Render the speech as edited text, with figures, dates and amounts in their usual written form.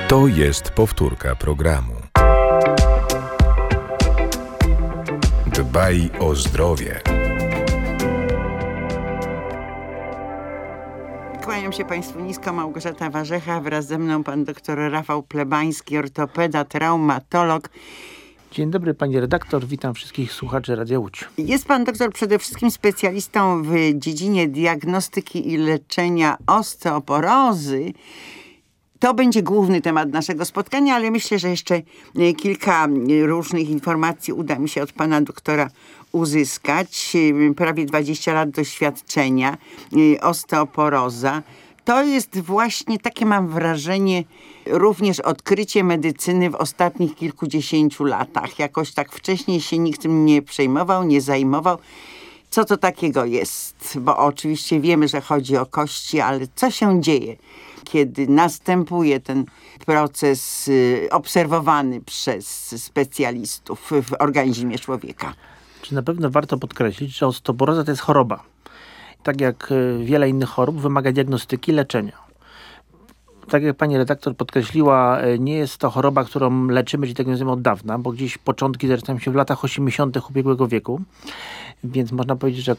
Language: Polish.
To jest powtórka programu. Dbaj o zdrowie. Kłaniam się Państwu nisko, Małgorzata Warzecha, wraz ze mną pan dr Rafał Plebański, ortopeda, traumatolog. Dzień dobry pani redaktor, witam wszystkich słuchaczy Radia Łódź. Jest pan doktor przede wszystkim specjalistą w dziedzinie diagnostyki i leczenia osteoporozy. To będzie główny temat naszego spotkania, ale myślę, że jeszcze kilka różnych informacji uda mi się od pana doktora uzyskać. Prawie 20 lat doświadczenia, osteoporoza. To jest właśnie, takie mam wrażenie, również odkrycie medycyny w ostatnich kilkudziesięciu latach. Jakoś tak wcześniej się nikt tym nie przejmował, nie zajmował. Co to takiego jest? Bo oczywiście wiemy, że chodzi o kości, ale co się dzieje, kiedy następuje ten proces obserwowany przez specjalistów w organizmie człowieka? Czy na pewno warto podkreślić, że osteoporoza to jest choroba. Tak jak wiele innych chorób wymaga diagnostyki, leczenia. Tak jak pani redaktor podkreśliła, nie jest to choroba, którą leczymy czy diagnozujemy od dawna, bo gdzieś początki zaczynają się w latach 80. ubiegłego wieku. Więc można powiedzieć, że